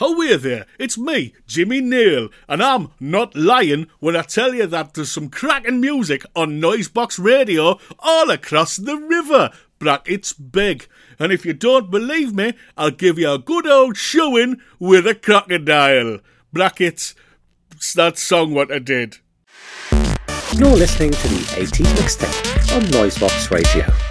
How are there? It's me, Jimmy Neal, and I'm not lying when I tell you that there's some cracking music on Noisebox Radio all across the river. Brackets big. And if you don't believe me, I'll give you a good old showing with a crocodile. Brackets, it's that song what I did. You're listening to the 80s Mixtape on Noisebox Radio.